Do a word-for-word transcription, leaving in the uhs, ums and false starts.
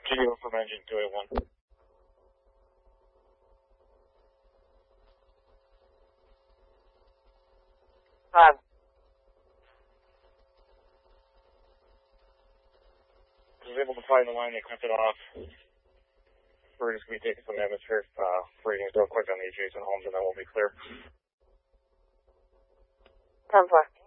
Kilo from engine two eight one. Five. I was able to find the line, they cut it off. We're just going to be taking some atmospheric uh, readings real quick on the adjacent homes, and then we'll be clear. ten four.